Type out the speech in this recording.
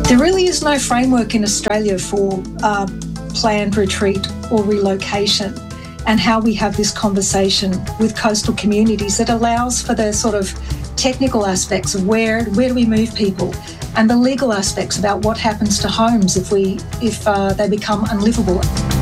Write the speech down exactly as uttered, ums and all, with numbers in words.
There really is no framework in Australia for uh, planned retreat or relocation, and how we have this conversation with coastal communities that allows for the sort of technical aspects of where where do we move people, and the legal aspects about what happens to homes if we if uh, they become unlivable.